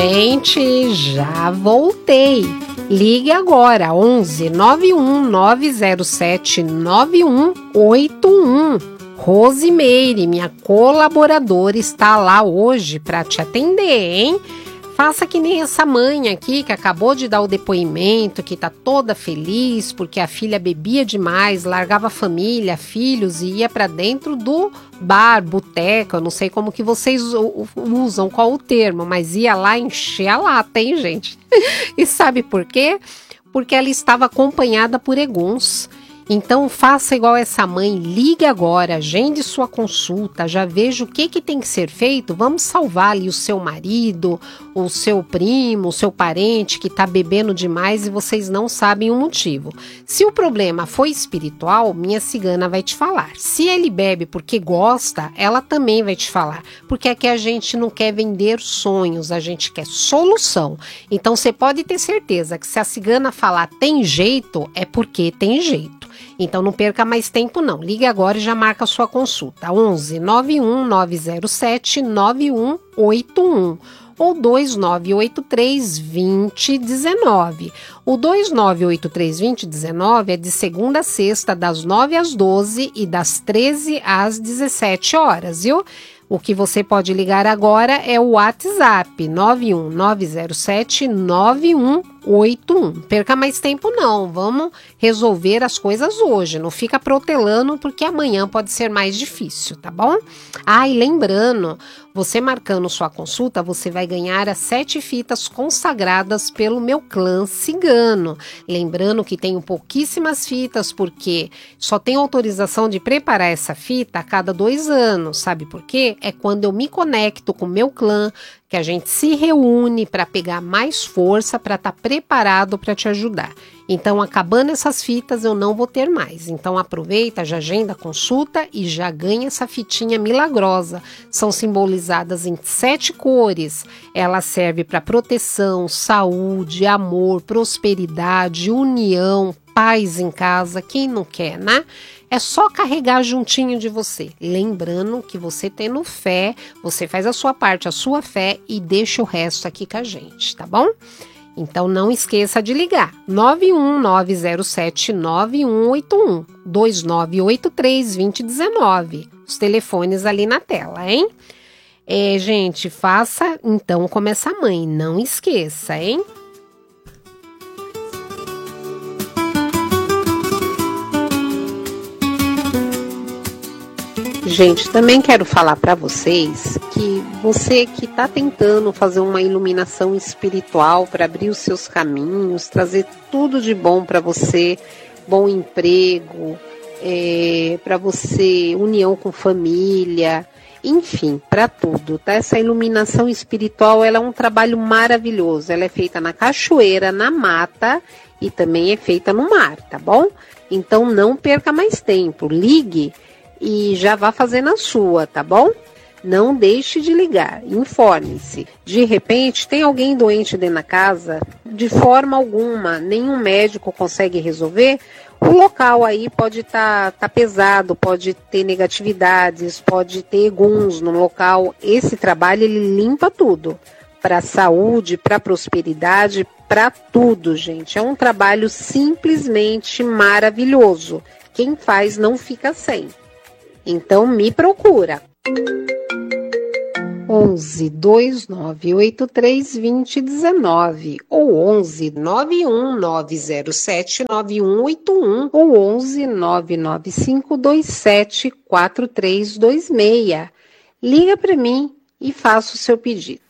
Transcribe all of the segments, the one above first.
Gente, já voltei. Ligue agora, 11 91 907 9181. Rosimeire, minha colaboradora, está lá hoje para te atender, hein? Faça que nem essa mãe aqui que acabou de dar o depoimento, que tá toda feliz porque a filha bebia demais, largava a família, filhos e ia para dentro do bar, boteco, eu não sei como que vocês usam, qual o termo, mas ia lá encher a lata, hein, gente? E sabe por quê? Porque ela estava acompanhada por eguns. Então faça igual essa mãe, ligue agora, agende sua consulta, já veja o que tem que ser feito, vamos salvar ali o seu marido, o seu primo, o seu parente que está bebendo demais e vocês não sabem o motivo. Se o problema foi espiritual, minha cigana vai te falar. Se ele bebe porque gosta, ela também vai te falar, porque aqui a gente não quer vender sonhos, a gente quer solução. Então você pode ter certeza que se a cigana falar tem jeito, é porque tem jeito. Então não perca mais tempo não, ligue agora e já marca a sua consulta, 11 91 907 9181 ou 2983 2019. O 2983 2019 é de segunda a sexta, das 9 às 12 e das 13 às 17 horas, viu? O que você pode ligar agora é o WhatsApp 91907 9181. Perca mais tempo não, vamos resolver as coisas hoje, não fica protelando porque amanhã pode ser mais difícil, tá bom? E lembrando, você marcando sua consulta, você vai ganhar as 7 fitas consagradas pelo meu clã cigano. Lembrando que tenho pouquíssimas fitas porque só tenho autorização de preparar essa fita a cada 2 anos, sabe por quê? É quando eu me conecto com o meu clã, que a gente se reúne para pegar mais força, para estar preparado para te ajudar. Então, acabando essas fitas, eu não vou ter mais. Então, aproveita, já agenda a consulta e já ganha essa fitinha milagrosa. São simbolizadas em 7 cores. Ela serve para proteção, saúde, amor, prosperidade, união, paz em casa. Quem não quer, né? É só carregar juntinho de você. Lembrando que você tendo fé, você faz a sua parte, a sua fé e deixa o resto aqui com a gente, tá bom? Então não esqueça de ligar 91907 9181 2983 2019. Os telefones ali na tela, hein? Gente, faça então como essa mãe, não esqueça, hein? Gente, também quero falar para vocês que você que está tentando fazer uma iluminação espiritual para abrir os seus caminhos, trazer tudo de bom para você, bom emprego, para você união com família, enfim, para tudo, tá? Essa iluminação espiritual, ela é um trabalho maravilhoso, ela é feita na cachoeira, na mata e também é feita no mar, tá bom? Então não perca mais tempo, ligue e já vá fazendo a sua, tá bom? Não deixe de ligar, informe-se. De repente, tem alguém doente dentro da casa? De forma alguma, nenhum médico consegue resolver? O local aí pode tá pesado, pode ter negatividades, pode ter eguns no local. Esse trabalho, ele limpa tudo. Para a saúde, para a prosperidade, para tudo, gente. É um trabalho simplesmente maravilhoso. Quem faz não fica sem. Então me procura. 11 2983 2019 ou 11 91 907 9181 ou 11 995 27 4326. Liga para mim e faça o seu pedido.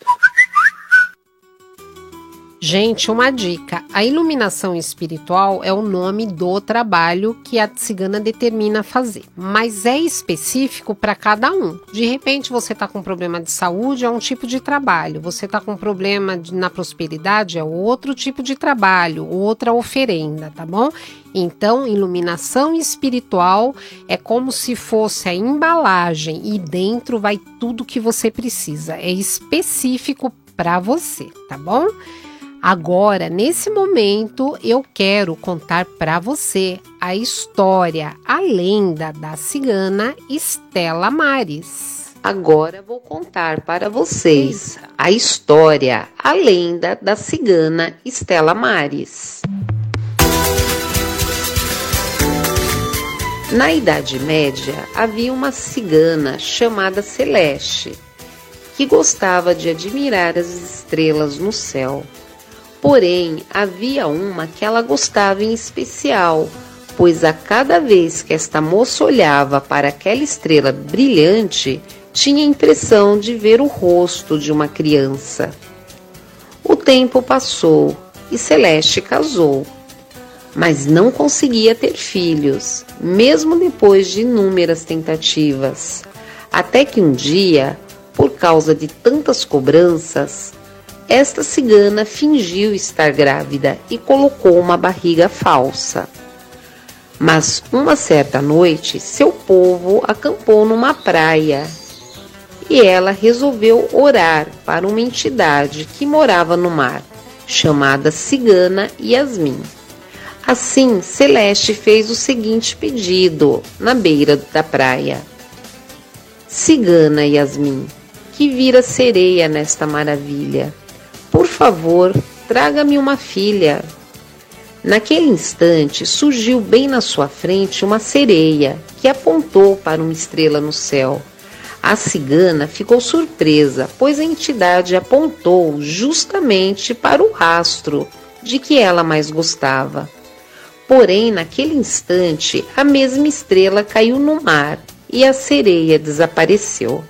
Gente, uma dica, a iluminação espiritual é o nome do trabalho que a cigana determina fazer, mas é específico para cada um. De repente você está com problema de saúde, é um tipo de trabalho, você está com problema na prosperidade, é outro tipo de trabalho, outra oferenda, tá bom? Então, iluminação espiritual é como se fosse a embalagem e dentro vai tudo que você precisa, é específico para você, tá bom? Agora, nesse momento, eu quero contar para você a história, a lenda da cigana Estela Maris. Agora vou contar para vocês a história, a lenda da cigana Estela Maris. Na Idade Média, havia uma cigana chamada Celeste, que gostava de admirar as estrelas no céu. Porém, havia uma que ela gostava em especial, pois a cada vez que esta moça olhava para aquela estrela brilhante, tinha a impressão de ver o rosto de uma criança. O tempo passou e Celeste casou, mas não conseguia ter filhos, mesmo depois de inúmeras tentativas, até que um dia, por causa de tantas cobranças, esta cigana fingiu estar grávida e colocou uma barriga falsa. Mas uma certa noite, seu povo acampou numa praia e ela resolveu orar para uma entidade que morava no mar, chamada Cigana Yasmin. Assim, Celeste fez o seguinte pedido na beira da praia: Cigana Yasmin, que vira sereia nesta maravilha, por favor, traga-me uma filha. Naquele instante, surgiu bem na sua frente uma sereia, que apontou para uma estrela no céu. A cigana ficou surpresa, pois a entidade apontou justamente para o rastro de que ela mais gostava. Porém, naquele instante, a mesma estrela caiu no mar e a sereia desapareceu.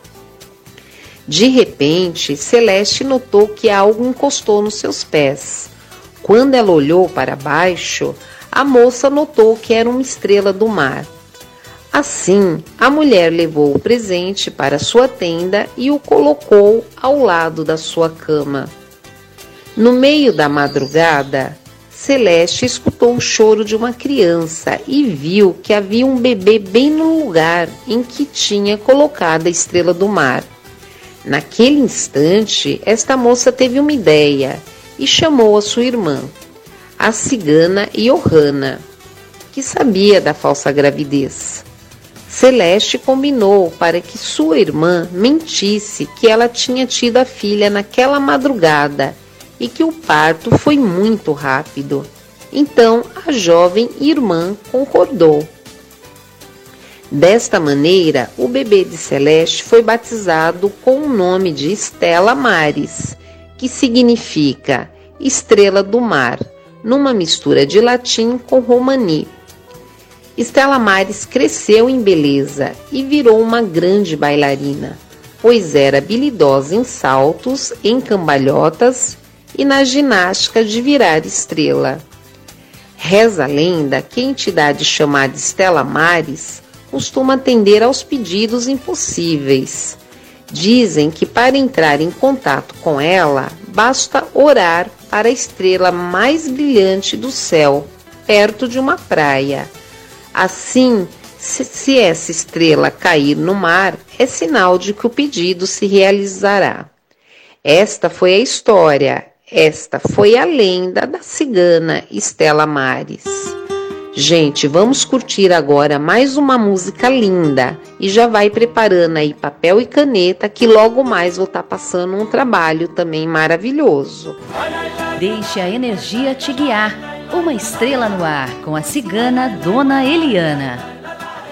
De repente, Celeste notou que algo encostou nos seus pés. Quando ela olhou para baixo, a moça notou que era uma estrela do mar. Assim, a mulher levou o presente para sua tenda e o colocou ao lado da sua cama. No meio da madrugada, Celeste escutou o choro de uma criança e viu que havia um bebê bem no lugar em que tinha colocado a estrela do mar. Naquele instante, esta moça teve uma ideia e chamou a sua irmã, a cigana Johanna, que sabia da falsa gravidez. Celeste combinou para que sua irmã mentisse que ela tinha tido a filha naquela madrugada e que o parto foi muito rápido. Então a jovem irmã concordou. Desta maneira, o bebê de Celeste foi batizado com o nome de Estela Maris, que significa estrela do mar, numa mistura de latim com romani. Estela Maris cresceu em beleza e virou uma grande bailarina, pois era habilidosa em saltos, em cambalhotas e na ginástica de virar estrela. Reza a lenda que a entidade chamada Estela Maris costuma atender aos pedidos impossíveis. Dizem que para entrar em contato com ela, basta orar para a estrela mais brilhante do céu, perto de uma praia. Assim, se essa estrela cair no mar, é sinal de que o pedido se realizará. Esta foi a história, esta foi a lenda da cigana Estela Maris. Gente, vamos curtir agora mais uma música linda e já vai preparando aí papel e caneta que logo mais vou estar passando um trabalho também maravilhoso. Deixe a energia te guiar. Uma estrela no ar com a cigana Dona Eliana.